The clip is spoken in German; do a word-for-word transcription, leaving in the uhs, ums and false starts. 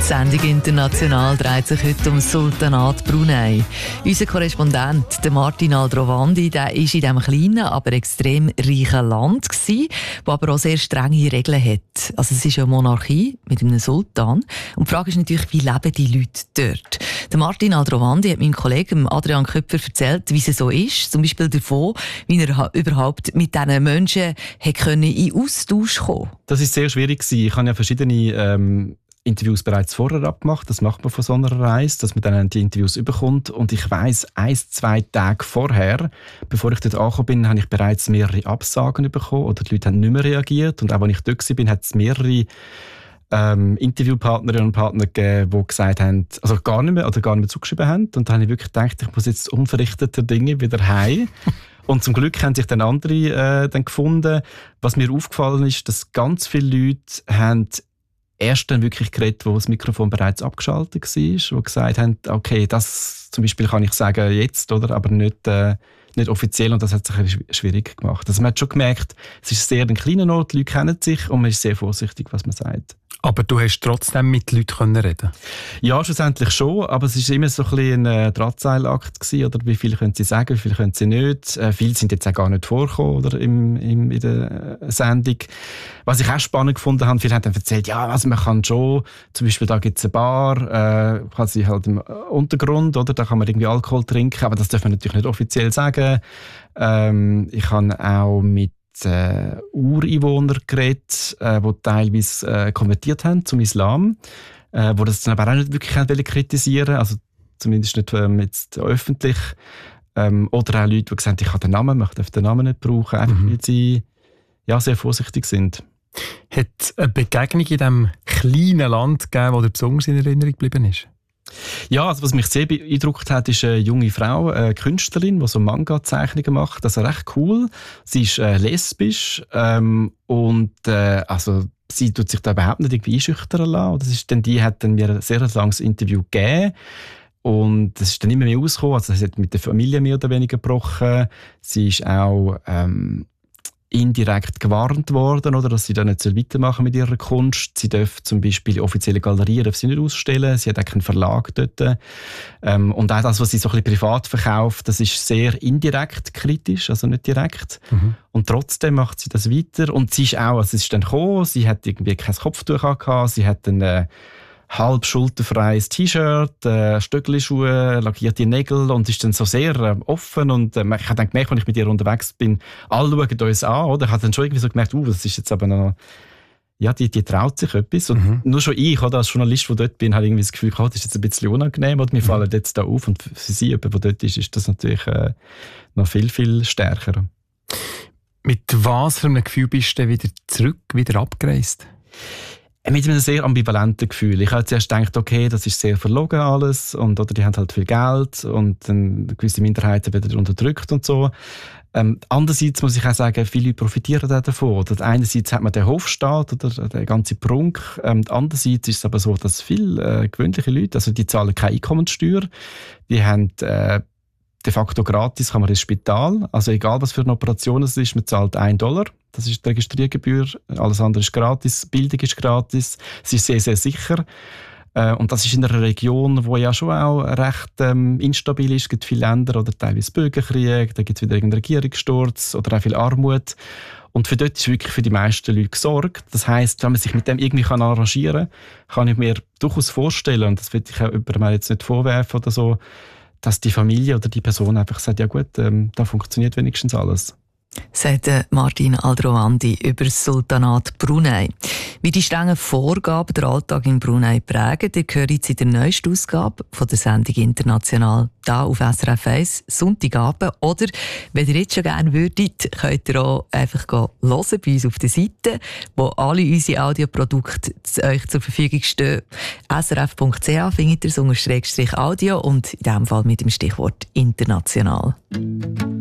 Die Sendung «International» dreht sich heute um das Sultanat Brunei. Unser Korrespondent, der Martin Aldrovandi, der war in diesem kleinen, aber extrem reichen Land, das aber auch sehr strenge Regeln hat. Also es ist eine Monarchie mit einem Sultan. Und die Frage ist natürlich, wie leben die Leute dort? Der Martin Aldrovandi hat meinem Kollegen Adrian Köpfer erzählt, wie es so ist. Zum Beispiel davon, wie er überhaupt mit diesen Menschen in Austausch kommen konnte. Das war sehr schwierig. Ich habe ja verschiedene ähm Interviews bereits vorher abgemacht. Das macht man von so einer Reise, dass man dann die Interviews überkommt. Und ich weiss, ein, zwei Tage vorher, bevor ich dort angekommen bin, habe ich bereits mehrere Absagen bekommen oder die Leute haben nicht mehr reagiert. Und auch als ich dort war, hat es mehrere ähm, Interviewpartnerinnen und Partner gegeben, die gesagt haben, also gar nicht mehr, oder gar nicht mehr zugeschrieben haben. Und dann habe ich wirklich gedacht, ich muss jetzt unverrichteter Dinge wieder heim. Und zum Glück haben sich dann andere äh, dann gefunden. Was mir aufgefallen ist, dass ganz viele Leute haben erst dann wirklich geredet, wo das Mikrofon bereits abgeschaltet war, wo gesagt haben, okay, das zum Beispiel kann ich sagen jetzt, oder, aber nicht, äh, nicht offiziell, und das hat sich ein bisschen schwierig gemacht. Also man hat schon gemerkt, es ist sehr ein kleiner Ort, die Leute kennen sich und man ist sehr vorsichtig, was man sagt. Aber du hast trotzdem mit Leuten reden? Ja, schlussendlich schon, aber es war immer so ein bisschen ein äh, Drahtseilakt gewesen, oder wie viel können sie sagen, wie viel können sie nicht. Äh, viele sind jetzt auch gar nicht vorgekommen, oder, im, im, in der Sendung. Was ich auch spannend gefunden habe, viele haben dann erzählt, ja, also man kann schon, zum Beispiel da gibt es eine Bar, äh, quasi halt im Untergrund, oder, da kann man irgendwie Alkohol trinken, aber das darf man natürlich nicht offiziell sagen. Ähm, ich habe auch mit Äh, Ureinwohner geredet, äh, die teilweise äh, konvertiert haben zum Islam, äh, wo das dann aber auch nicht wirklich haben kritisieren, also zumindest nicht ähm, jetzt öffentlich. Ähm, oder auch Leute, die gesagt haben, ich habe den Namen, ich darf den Namen nicht brauchen, einfach mhm. weil sie ja, sehr vorsichtig sind. Hat es eine Begegnung in diesem kleinen Land gegeben, die dir besonders in Erinnerung geblieben ist? Ja, also was mich sehr beeindruckt hat, ist eine junge Frau, eine Künstlerin, die so Manga-Zeichnungen macht. Das ist recht cool. Sie ist äh, lesbisch ähm, und äh, also sie tut sich da überhaupt nicht irgendwie einschüchtern lassen. Das ist dann, die hat dann mir ein sehr langes Interview gegeben. Und das ist dann immer mehr rausgekommen. Also sie hat mit der Familie mehr oder weniger gebrochen. Sie ist auch ähm, indirekt gewarnt worden, oder, dass sie dann nicht weitermachen mit ihrer Kunst. Sie darf zum Beispiel offizielle Galerien darf sie nicht ausstellen. Sie hat auch keinen Verlag dort. Ähm, und auch das, was sie so ein bisschen privat verkauft, das ist sehr indirekt kritisch, also nicht direkt. Mhm. Und trotzdem macht sie das weiter. Und sie ist auch, also es ist dann gekommen, sie hat irgendwie kein Kopftuch angehabt, sie hat dann äh, halb schulterfreies T-Shirt, äh, Stöckelschuhe, lackierte Nägel und ist dann so sehr äh, offen. Und äh, ich habe dann gemerkt, wenn ich mit ihr unterwegs bin, alle schauen uns an, oder? Ich habe dann schon irgendwie so gemerkt, uh, das ist jetzt aber noch, ja, die, die traut sich etwas. Und mhm. nur schon ich, oder, als Journalist, der dort bin, habe irgendwie das Gefühl, oh, das ist jetzt ein bisschen unangenehm, oder? Wir mhm. fallen jetzt da auf. Und für sie, jemand, der dort ist, ist das natürlich äh, noch viel, viel stärker. Mit was für einem Gefühl bist du wieder zurück, wieder abgereist? Mit einem sehr ambivalenten Gefühl. Ich habe zuerst gedacht, okay, das ist sehr verlogen alles, und, oder die haben halt viel Geld und dann gewisse Minderheiten werden unterdrückt und so. Ähm, andererseits muss ich auch sagen, viele Leute profitieren auch davon. Oder einerseits hat man den Hofstaat oder den ganzen Prunk. Ähm, andererseits ist es aber so, dass viele äh, gewöhnliche Leute, also die zahlen keine Einkommenssteuer, die haben äh, de facto gratis, kann man ins Spital. Also egal, was für eine Operation es ist, man zahlt einen Dollar. Das ist die Registriergebühr. Alles andere ist gratis. Bildung ist gratis. Es ist sehr, sehr sicher. Äh, und das ist in einer Region, die ja schon auch recht ähm, instabil ist. Es gibt viele Länder oder teilweise Bürgerkrieg. Da gibt es wieder irgendeinen Regierungssturz oder auch viel Armut. Und für dort ist wirklich für die meisten Leute gesorgt. Das heisst, wenn man sich mit dem irgendwie kann arrangieren kann, kann ich mir durchaus vorstellen, und das will ich auch jemandem jetzt nicht vorwerfen oder so, dass die Familie oder die Person einfach sagt, ja gut, ähm, da funktioniert wenigstens alles. Sagt Martin Aldrovandi über das Sultanat Brunei. Wie die strengen Vorgaben den Alltag in Brunei prägen, ihr hört jetzt in der neuesten Ausgabe von der Sendung «International» hier auf S R F eins, Sonntagabend. Oder, wenn ihr jetzt schon gerne würdet, könnt ihr auch einfach hören bei uns auf der Seite, wo alle unsere Audioprodukte euch zur Verfügung stehen. S R F Punkt C H findet ihr so unter Schrägstrich Audio und in diesem Fall mit dem Stichwort «International».